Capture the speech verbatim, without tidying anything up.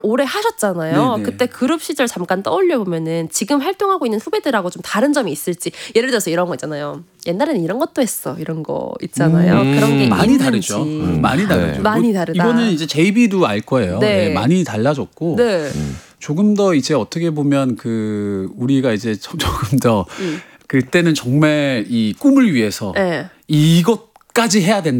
오래 하셨잖아요. 네네. 그때 그룹 시절 잠깐 떠올려 보면은 지금 활동하고 있는 후배들하고 좀 다른 점이 있을지. 예를 들어서 이런 거 있잖아요. 옛날에는 이런 것도 했어. 이런 거 있잖아요. 음, 그런 게 많이 있는지. 다르죠. 음, 많이 다르죠. 네. 많이 다르다. 이거는 이제 제이비도 알 거예요. 네. 네, 많이 달라졌고 네. 음. 조금 더 이제 어떻게 보면 그 우리가 이제 조금 더 음. 그때는 정말 이 꿈을 위해서 네. 이것까지 해야 된다.